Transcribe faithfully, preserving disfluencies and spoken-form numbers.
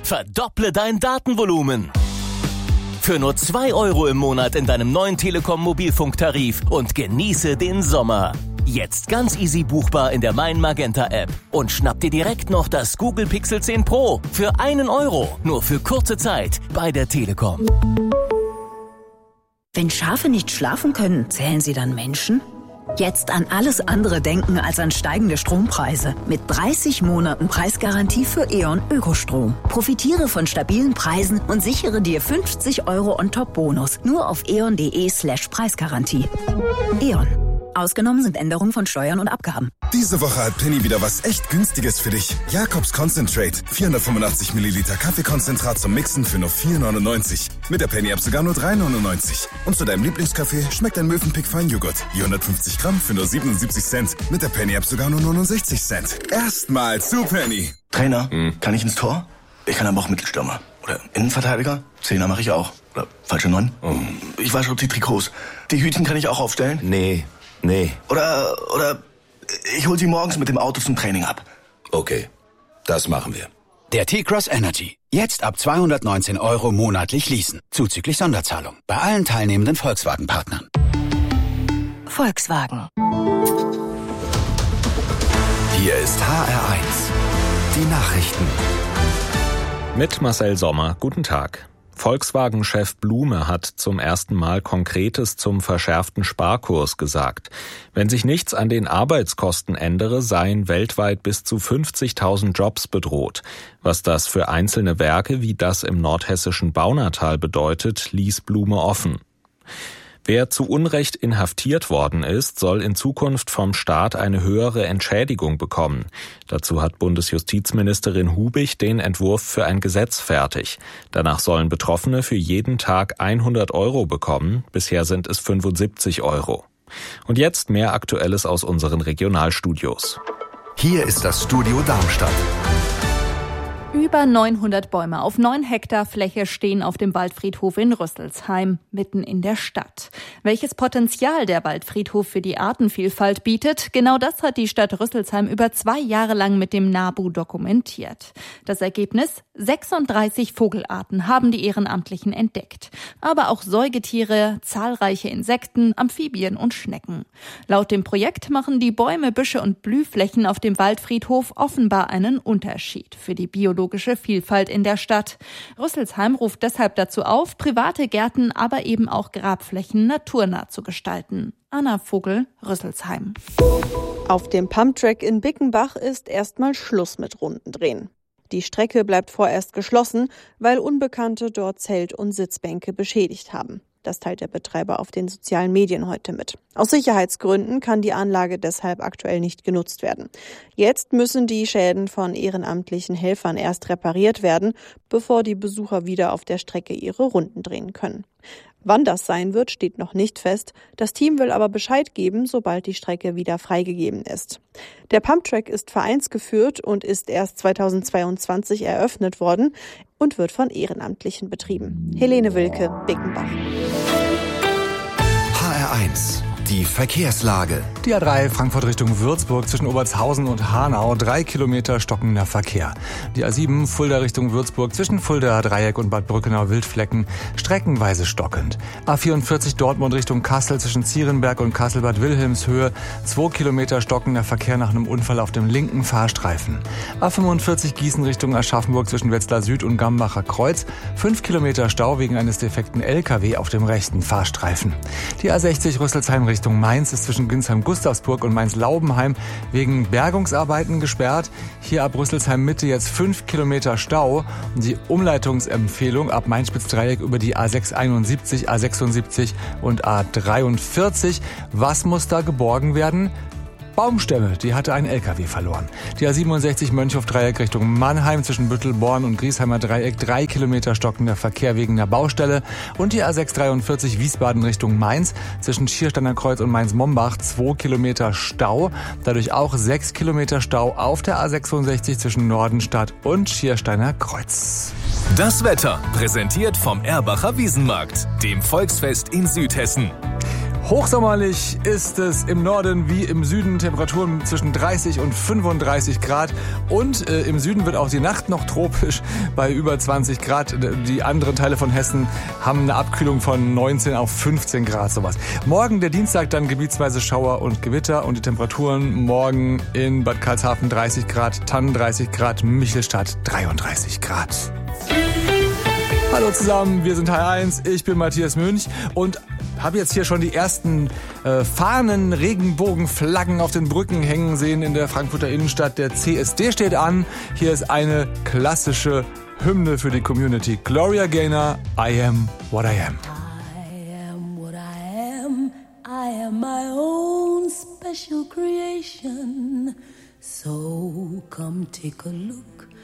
Verdopple dein Datenvolumen. Für nur zwei Euro im Monat in deinem neuen Telekom-Mobilfunktarif und genieße den Sommer. Jetzt ganz easy buchbar in der Mein Magenta App. Und schnapp dir direkt noch das Google Pixel zehn Pro für einen Euro. Nur für kurze Zeit bei der Telekom. Wenn Schafe nicht schlafen können, zählen sie dann Menschen? Jetzt an alles andere denken als an steigende Strompreise. Mit dreißig Monaten Preisgarantie für E.ON Ökostrom. Profitiere von stabilen Preisen und sichere dir fünfzig Euro On-Top-Bonus. Nur auf eon.de slash Preisgarantie. E.ON. Ausgenommen sind Änderungen von Steuern und Abgaben. Diese Woche hat Penny wieder was echt Günstiges für dich. Jakobs Concentrate. vierhundertfünfundachtzig Milliliter Kaffeekonzentrat zum Mixen für nur vier neunundneunzig. Mit der Penny-App sogar nur drei neunundneunzig. Und zu deinem Lieblingskaffee schmeckt ein Mövenpick Feinjoghurt. Die hundertfünfzig Gramm für nur siebenundsiebzig Cent. Mit der Penny-App sogar nur neunundsechzig Cent. Erstmal zu Penny. Trainer, hm. kann ich ins Tor? Ich kann aber auch Mittelstürmer. Oder Innenverteidiger? Zehner mache ich auch. Oder falsche Neun? Oh. Ich wasche die Trikots. Die Hütchen kann ich auch aufstellen? Nee. Nee. Oder, oder ich hol sie morgens mit dem Auto zum Training ab. Okay, das machen wir. Der T-Cross Energy. Jetzt ab zweihundertneunzehn Euro monatlich leasen. Zuzüglich Sonderzahlung. Bei allen teilnehmenden Volkswagen-Partnern. Volkswagen. Hier ist H R eins. Die Nachrichten. Mit Marcel Sommer. Guten Tag. Volkswagen-Chef Blume hat zum ersten Mal Konkretes zum verschärften Sparkurs gesagt. Wenn sich nichts an den Arbeitskosten ändere, seien weltweit bis zu fünfzigtausend Jobs bedroht. Was das für einzelne Werke wie das im nordhessischen Baunatal bedeutet, ließ Blume offen. Wer zu Unrecht inhaftiert worden ist, soll in Zukunft vom Staat eine höhere Entschädigung bekommen. Dazu hat Bundesjustizministerin Hubig den Entwurf für ein Gesetz fertig. Danach sollen Betroffene für jeden Tag hundert Euro bekommen. Bisher sind es fünfundsiebzig Euro. Und jetzt mehr Aktuelles aus unseren Regionalstudios. Hier ist das Studio Darmstadt. Über neunhundert Bäume auf neun Hektar Fläche stehen auf dem Waldfriedhof in Rüsselsheim, mitten in der Stadt. Welches Potenzial der Waldfriedhof für die Artenvielfalt bietet, genau das hat die Stadt Rüsselsheim über zwei Jahre lang mit dem NABU dokumentiert. Das Ergebnis? sechsunddreißig Vogelarten haben die Ehrenamtlichen entdeckt. Aber auch Säugetiere, zahlreiche Insekten, Amphibien und Schnecken. Laut dem Projekt machen die Bäume, Büsche und Blühflächen auf dem Waldfriedhof offenbar einen Unterschied für die biologische Vielfalt in der Stadt. Rüsselsheim ruft deshalb dazu auf, private Gärten, aber eben auch Grabflächen naturnah zu gestalten. Anna Vogel, Rüsselsheim. Auf dem Pumptrack in Bickenbach ist erstmal Schluss mit Rundendrehen. Die Strecke bleibt vorerst geschlossen, weil Unbekannte dort Zelt- und Sitzbänke beschädigt haben. Das teilt der Betreiber auf den sozialen Medien heute mit. Aus Sicherheitsgründen kann die Anlage deshalb aktuell nicht genutzt werden. Jetzt müssen die Schäden von ehrenamtlichen Helfern erst repariert werden, bevor die Besucher wieder auf der Strecke ihre Runden drehen können. Wann das sein wird, steht noch nicht fest. Das Team will aber Bescheid geben, sobald die Strecke wieder freigegeben ist. Der Pumptrack ist vereinsgeführt und ist erst zweitausendzweiundzwanzig eröffnet worden und wird von Ehrenamtlichen betrieben. Helene Wilke, Bickenbach. H R eins. Die Verkehrslage. Die A drei Frankfurt Richtung Würzburg zwischen Obertshausen und Hanau, drei Kilometer stockender Verkehr. Die A sieben Fulda Richtung Würzburg zwischen Fulda Dreieck und Bad Brückenau-Wildflecken, streckenweise stockend. A vierundvierzig Dortmund Richtung Kassel zwischen Zierenberg und Kassel-Bad Wilhelmshöhe, zwei Kilometer stockender Verkehr nach einem Unfall auf dem linken Fahrstreifen. A fünfundvierzig Gießen Richtung Aschaffenburg zwischen Wetzlar Süd und Gambacher Kreuz, fünf Kilometer Stau wegen eines defekten L K W auf dem rechten Fahrstreifen. Die A sechzig Rüsselsheim Richtung Mainz ist zwischen Ginsheim-Gustavsburg und Mainz-Laubenheim wegen Bergungsarbeiten gesperrt. Hier ab Rüsselsheim Mitte jetzt fünf Kilometer Stau. Und die Umleitungsempfehlung ab Mainz-Spitz-Dreieck über die A sechshunderteinundsiebzig, A sechsundsiebzig und A dreiundvierzig. Was muss da geborgen werden? Baumstämme, die hatte ein L K W verloren. Die A siebenundsechzig Mönchhof-Dreieck Richtung Mannheim zwischen Büttelborn und Griesheimer Dreieck, drei Kilometer stockender Verkehr wegen der Baustelle. Und die A sechshundertdreiundvierzig Wiesbaden Richtung Mainz zwischen Schiersteiner Kreuz und Mainz-Mombach, zwei Kilometer Stau. Dadurch auch sechs Kilometer Stau auf der A sechsundsechzig zwischen Nordenstadt und Schiersteiner Kreuz. Das Wetter, präsentiert vom Erbacher Wiesenmarkt, dem Volksfest in Südhessen. Hochsommerlich ist es im Norden wie im Süden, Temperaturen zwischen dreißig und fünfunddreißig Grad. Und äh, im Süden wird auch die Nacht noch tropisch bei über zwanzig Grad. Die anderen Teile von Hessen haben eine Abkühlung von neunzehn auf fünfzehn Grad, sowas. Morgen, der Dienstag, dann gebietsweise Schauer und Gewitter und die Temperaturen morgen in Bad Karlshafen dreißig Grad, Tannen dreißig Grad, Michelstadt dreiunddreißig Grad. Hallo zusammen, wir sind H R eins, ich bin Matthias Münch und habe jetzt hier schon die ersten äh, Fahnen, Regenbogenflaggen auf den Brücken hängen sehen in der Frankfurter Innenstadt. Der C S D steht an. Hier ist eine klassische Hymne für die Community. Gloria Gaynor, I am what I am. I am what I am. I am my own special creation. So come take a look.